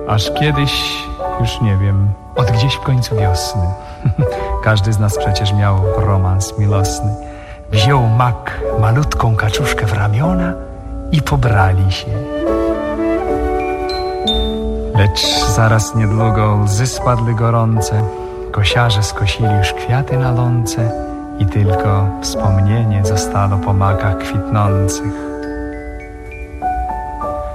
Aż kiedyś, już nie wiem, od gdzieś w końcu wiosny. Każdy z nas przecież miał romans miłosny. Wziął mak malutką kaczuszkę w ramiona i pobrali się. Lecz zaraz niedługo łzy spadły gorące, kosiarze skosili już kwiaty na łące i tylko wspomnienie zostało po makach kwitnących.